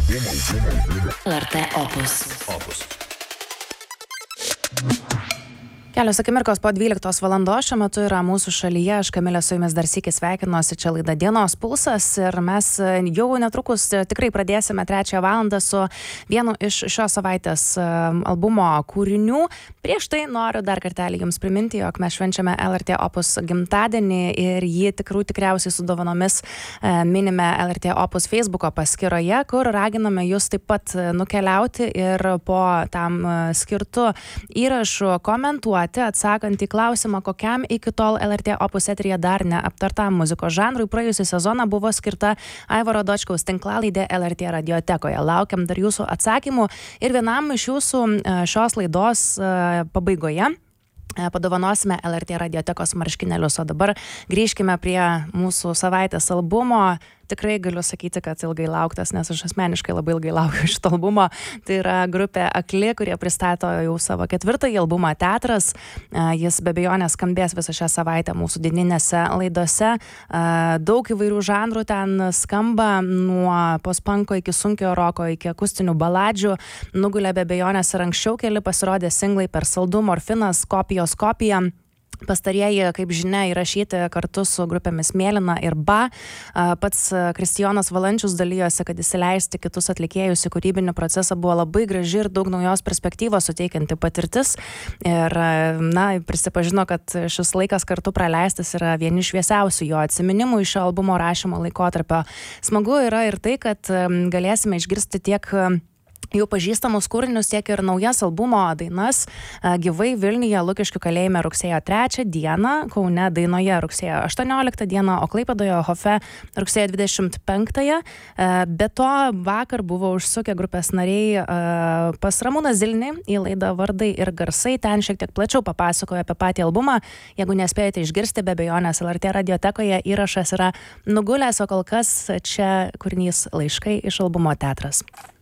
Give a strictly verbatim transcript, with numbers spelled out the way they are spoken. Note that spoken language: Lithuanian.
L R T Opus. Opus. Kelios akimirkos po dvyliktos valandos šiuo metu yra mūsų šalyje. Aš Kamilė su jumis dar sykį sveikinuosi, čia laida Dienos pulsas ir mes jau netrukus tikrai pradėsime trečią valandą su vienu iš šios savaitės albumo kūrinių. Prieš tai noriu dar kartelį jums priminti, jog mes švenčiame L R T Opus gimtadienį ir jį tikrų tikriausiai su dovanomis minime L R T Opus Facebooko paskyroje, kur raginame jūs taip pat nukeliauti ir po tam skirtu įrašu komentuoti, atsakant į klausimą, kokiam iki tol L R T Opus eteryje dar neaptartam muzikos žanrui praėjusią sezoną buvo skirta Aivaro Dočkaus tinklalaidė L R T radiotekoje. Laukiam dar jūsų atsakymų ir vienam iš jūsų šios laidos pabaigoje padovanosime L R T radiotekos marškinėlius. O dabar grįžkime prie mūsų savaitės albumo. Tikrai galiu sakyti, kad ilgai lauktas, nes aš asmeniškai labai ilgai laukiu šito albumo. Tai yra grupė Akli, kurie pristato jau savo ketvirtąjį albumą Teatras. Jis be abejonės skambės visą šią savaitę mūsų dieninėse laidose. Daug įvairių žanrų ten skamba, nuo post-punko iki sunkio roko, iki akustinių baladžių. Nugulė be abejonės ir anksčiau keli pasirodė singlai Per saldu, Morfinas, Kopijos kopija. Pastarieji, kaip žinia, įrašyti kartu su grupėmis Mėlyna ir Ba. Pats Kristijonas Valančius dalyjosi, kad įsileisti kitus atlikėjus į kūrybinį procesą buvo labai graži ir daug naujos perspektyvos suteikianti patirtis. Ir, na, prisipažino, kad šis laikas kartu praleistas yra vieni šviesiausių jo atsiminimų iš šio albumo rašymo laikotarpio. Smagu yra ir tai, kad galėsime išgirsti tiek jau pažįstamus kūrinius, tiek ir naujas albumo dainas gyvai Vilniuje Lukiškių kalėjime rugsėjo trečią dieną, Kaune Dainoje rugsėjo aštuonioliktą dieną, o Klaipėdoje Hofe rugsėjo dvidešimt penktąją. Be to, vakar buvo užsukę grupės nariai pas Ramūną Zilnį į laidą Vardai ir garsai. Ten šiek tiek plačiau papasakojo apie patį albumą. Jeigu nespėjote išgirsti, be abejonės L R T radiotekoje įrašas yra nugulęs, o kol kas čia kūrinys Laiškai iš albumo Teatras.